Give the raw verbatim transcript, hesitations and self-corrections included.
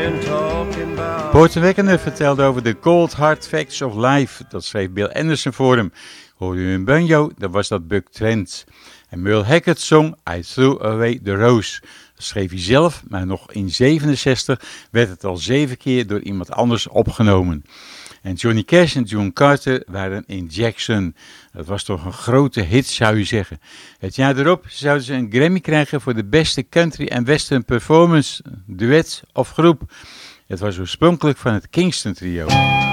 been talking about. Porter Wagoner vertelde over de Cold Hard Facts of Life. Dat schreef Bill Anderson voor hem. Hoorde u een banjo, dan was dat Buck Trent. En Merle Haggard zong I Threw Away the Rose. Dat schreef hij zelf, maar nog in zevenenzestig werd het al zeven keer door iemand anders opgenomen. En Johnny Cash en John Carter waren in Jackson. Dat was toch een grote hit, zou je zeggen. Het jaar erop zouden ze een Grammy krijgen voor de beste country en western performance, duet of groep. Het was oorspronkelijk van het Kingston Trio.